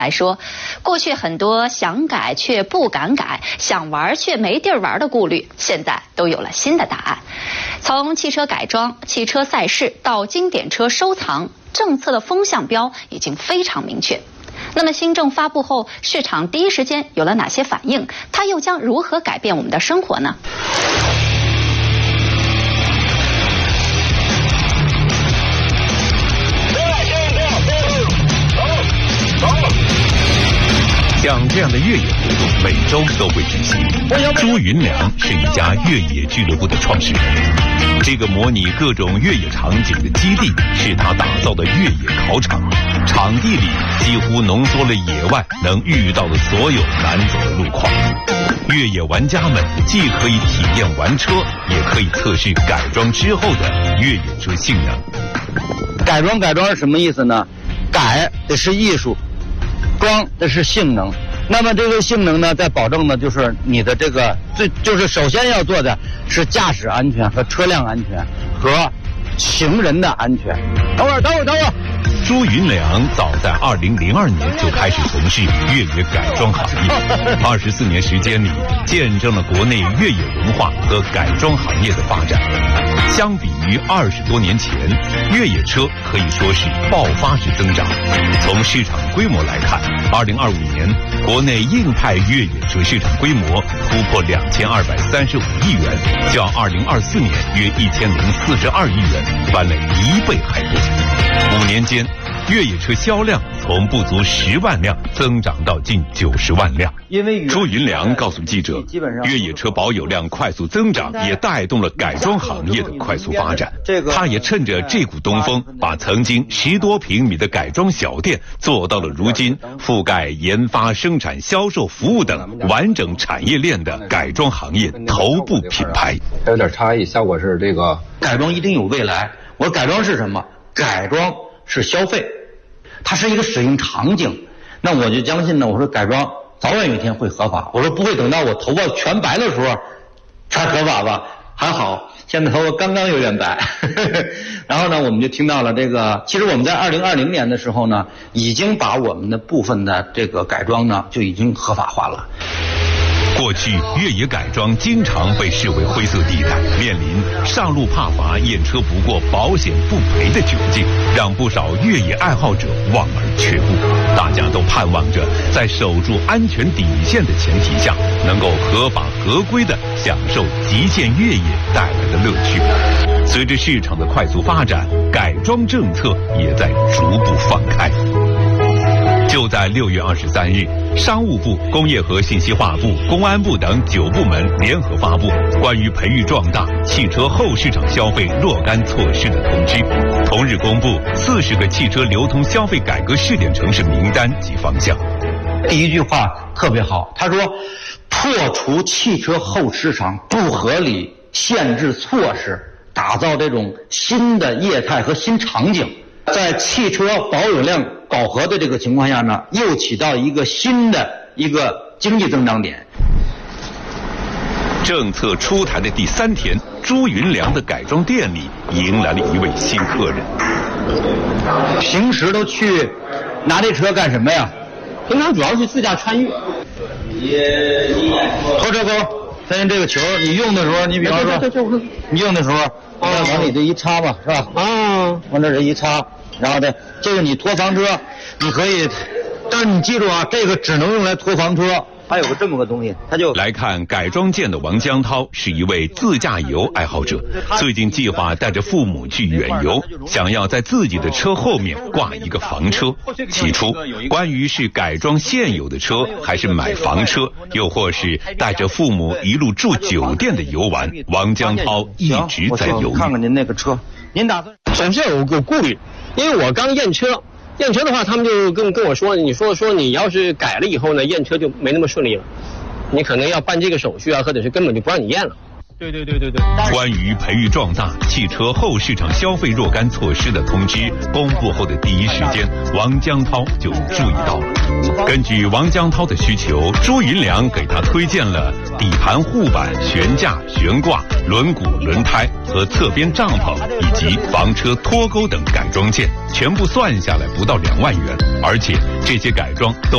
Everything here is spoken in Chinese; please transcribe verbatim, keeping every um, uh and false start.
来说，过去很多想改却不敢改、想玩却没地儿玩的顾虑，现在都有了新的答案。从汽车改装、汽车赛事到经典车收藏，政策的风向标已经非常明确。那么新政发布后，市场第一时间有了哪些反应？它又将如何改变我们的生活呢？ 像这样的越野活动每周都会举行。朱云良是一家越野俱乐部的创始人，这个模拟各种越野场景的基地是他打造的越野考场，场地里几乎浓缩了野外能遇到的所有难走的路况。越野玩家们既可以体验玩车，也可以测试改装之后的越野车性能。 改装改装是什么意思呢？改的是艺术，装的是性能。那么这个性能呢，在保证的就是你的这个最就是首先要做的是驾驶安全和车辆安全和行人的安全。等会儿，等会儿，等会儿。 朱云良早在二零零二年就开始从事越野改装行业，二十四年时间里，见证了国内越野文化和改装行业的发展。相比于二十多年前，越野车可以说是爆发式增长。从市场规模来看，二零二五年国内硬派越野车市场规模突破两千二百三十五亿元，较二零二四年约一千零四十二亿元翻了一倍还多。五年间，越野车销量从不足十万辆增长到近九十万辆。因为朱云良告诉记者，越野车保有量快速增长，也带动了改装行业的快速发展。他也趁着这股东风，把曾经十多平米的改装小店做到了如今覆盖研发、生产、销售、服务等完整产业链的改装行业头部品牌。 还有点差异，效果是这个改装一定有未来。我说改装是什么？改装是消费，它是一个使用场景。那我就相信呢，我说改装早晚有一天会合法。我说不会等到我头发全白的时候才合法吧？还好，现在头发刚刚有点白。然后呢，我们就听到了这个，其实我们在二零二零年的时候呢，已经把我们的部分的这个改装呢就已经合法化了。 过去越野改装经常被视为灰色地带，面临上路怕罚、验车不过、保险不赔的窘境，让不少越野爱好者望而却步。大家都盼望着在守住安全底线的前提下，能够合法合规地享受极限越野带来的乐趣。随着市场的快速发展，改装政策也在逐步放开。就在六月二十三日，商务部、工业和信息化部、公安部等九部门联合发布关于培育壮大汽车后市场消费若干措施的通知。同日公布四十个汽车流通消费改革试点城市名单及方向。 第一句话特别好，他说破除汽车后市场不合理限制措施，打造这种新的业态和新场景。在汽车保有量饱和的这个情况下呢，又起到一个新的一个经济增长点。 政策出台的第三天，朱云良的改装店里迎来了一位新客人。 平时都去拿这车干什么呀？ 平常主要是自驾穿越。 拖车钩，再用这个球，你用的时候，你比方说，你用的时候，你往里这一插吧，是吧？啊，往这这一插。然后呢，这个你拖房车，你可以，但是你记住啊，这个只能用来拖房车。还有个这么个东西，它就来看改装店的王江涛是一位自驾游爱好者，最近计划带着父母去远游，想要在自己的车后面挂一个房车。起初，关于是改装现有的车，还是买房车，又或是带着父母一路住酒店的游玩，王江涛一直在犹豫。 看看您那个车，您打算？ 总是有个顾虑，因为我刚验车。验车的话，他们就跟跟我说，你说说你要是改了以后呢，验车就没那么顺利了，你可能要办这个手续啊，或者是根本就不让你验了。对对对对对。 关于培育壮大汽车后市场消费若干措施的通知公布后的第一时间，王江涛就注意到了。根据王江涛的需求，朱云良给他推荐了底盘护板、悬架、悬挂、轮毂、轮胎和侧边帐篷以及房车脱钩等改装件，全部算下来不到两万元，而且这些改装都